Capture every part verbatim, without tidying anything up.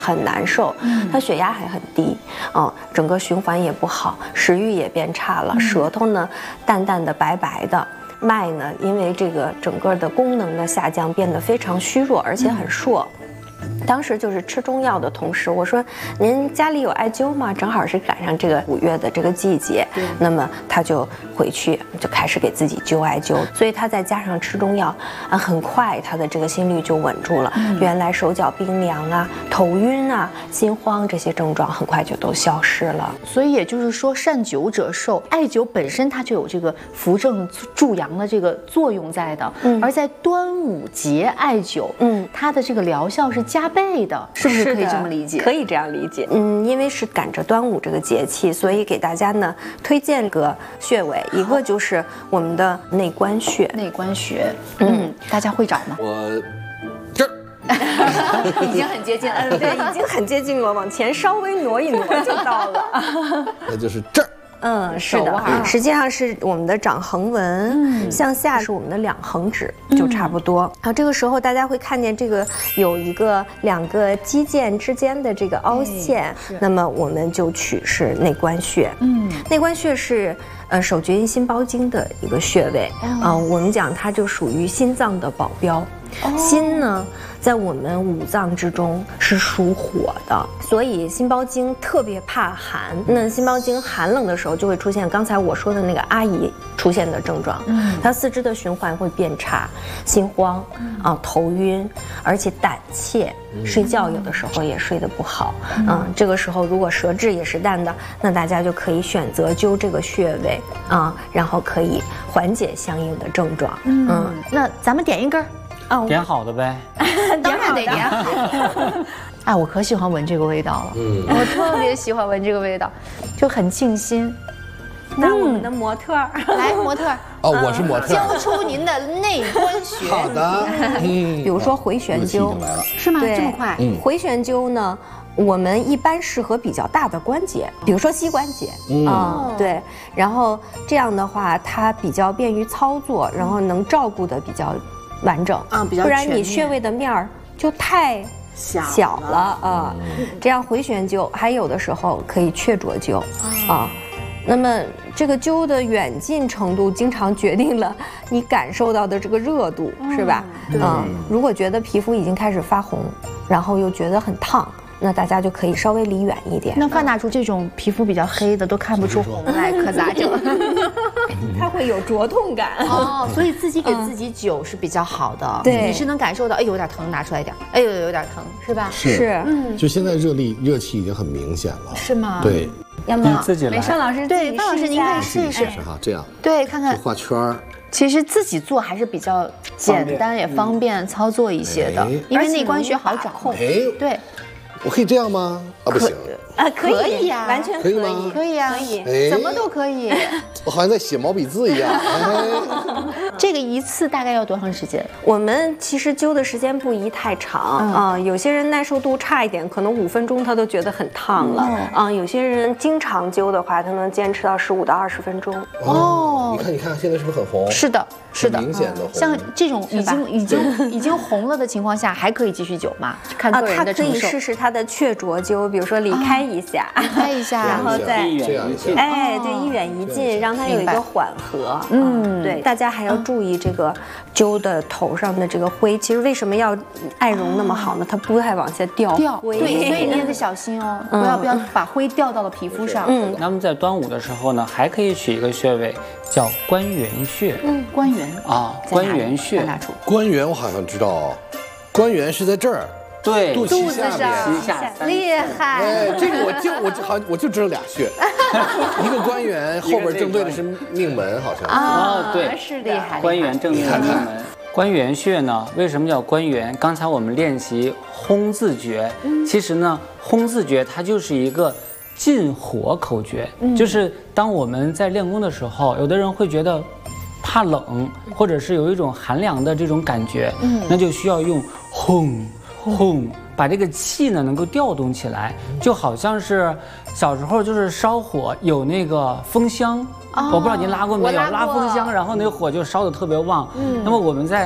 很难受，他血压还很低，嗯，整个循环也不好，食欲也变差了，舌头呢淡淡的白白的。脉呢，因为这个整个的功能的下降，变得非常虚弱，而且很硕。当时就是吃中药的同时，我说您家里有艾灸吗？正好是赶上这个五月的这个季节，那么他就回去就开始给自己灸艾灸，所以他再加上吃中药，啊，很快他的这个心率就稳住了。嗯、原来手脚冰凉啊、头晕啊、心慌这些症状很快就都消失了。 所以也就是说，善灸者寿，艾灸本身它就有这个扶正助阳的这个作用在的，嗯、而在端午节艾灸，嗯，它的这个疗效是加倍的，是不是可以这么理解？ 可以这样理解。嗯，因为是赶着端午这个节气，所以给大家呢推荐个穴位，一个就是我们的内关穴。 内关穴，嗯，大家会找吗？ 我这儿已经很接近了， 嗯，对，已经很接近了，往前稍微挪一挪就到了。 那就是这儿。 嗯，是的，实际上是我们的掌横纹，嗯、向下是我们的两横指，就差不多。然后这个时候大家会看见这个有一个两个肌腱之间的这个凹陷，那么我们就取是内关穴。嗯，内关穴是呃手厥阴心包经的一个穴位，啊、呃，我们讲它就属于心脏的保镖。哦、心呢，在我们五脏之中是属火的，所以心包经特别怕寒。那心包经寒冷的时候，就会出现刚才我说的那个阿姨出现的症状。嗯，她四肢的循环会变差，心慌啊、头晕，而且胆怯，睡觉有的时候也睡得不好。嗯，嗯这个时候如果舌质也是淡的，那大家就可以选择灸这个穴位啊，然后可以缓解相应的症状。 嗯，嗯那咱们点一根。 哦、点好的呗， 当然得点好。哎，我可喜欢闻这个味道了，嗯，我特别喜欢闻这个味道，就很沁心。 那我们的模特儿， 来模特儿， 哦，我是模特儿， 交出您的内关穴。 好的， 嗯，比如说回旋灸， 是吗？这么快？ 嗯，回旋灸呢？我们一般适合比较大的关节，比如说膝关节，嗯、呃，对，然后这样的话，它比较便于操作，然后能照顾的比较完整，啊，比较全面，不然你穴位的面儿就太小小了啊。嗯、这样回旋灸，还有的时候可以雀啄灸，啊。那么这个灸的远近程度，经常决定了你感受到的这个热度，是吧？嗯，如果觉得皮肤已经开始发红，然后又觉得很烫。那大家就可以稍微离远一点。 那范大厨这种皮肤比较黑的都看不出红来，可咋整？ 它会有灼痛感哦，所以自己给自己灸是比较好的。 对， 你是能感受到，哎，有点疼，拿出来一点，哎呦，有点疼，是吧？ 是，嗯，就现在热力热气已经很明显了， 是吗？ 对， 要么自己来， 美尚老师， 对，范老师您可以试一试哈，这样， 对，看看画圈儿。 其实自己做还是比较简单也方便操作一些的，因为内关穴好掌控。哎，对。 我可以这样吗？啊，不行啊，可以呀， 完全可以吗？ 可以呀， 可以， 怎么都可以。 我好像在写毛笔字一样。 这个一次大概要多长时间？ 我们其实灸的时间不宜太长啊，有些人耐受度差一点，可能五分钟他都觉得很烫了啊。有些人经常灸的话，他能坚持到十五到二十分钟。 哦，你看，你看，现在是不是很红？ 是的，是的， 明显的红。 像这种已经已经已经红了的情况下，还可以继续灸吗？看个人的承受。 他可以试试他的雀啄灸，比如说离开一下， 离开一下， 然后再这样一下， 哎，对，一远一近，让它有一个缓和。嗯，对，大家还要注意这个灸的头上的这个灰。其实为什么要艾绒那么好呢？它不太往下掉掉灰，对，所以你也得小心哦，不要不要把灰掉到了皮肤上。嗯， 那么在端午的时候呢，还可以取一个穴位叫关元穴。 嗯，关元啊，关元穴。 关元我好像知道，关元是在这儿。 对， 肚脐下边， 厉害！ 哎，这个我就我好像我就知道俩穴，一个关元，后边正对的是命门，好像啊，对， 是厉害。 关元正对的命门。关元穴呢，为什么叫关元？刚才我们练习轰字诀，其实呢，轰字诀它就是一个进火口诀，就是当我们在练功的时候，有的人会觉得怕冷，或者是有一种寒凉的这种感觉，那就需要用轰。轰，把这个气呢能够调动起来，就好像是小时候就是烧火有那个风箱，哦、我不知道您拉过没有，拉, 拉风箱，然后那个火就烧得特别旺。嗯，那么我们在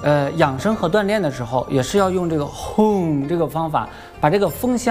呃养生和锻炼的时候，也是要用这个轰这个方法，把这个风箱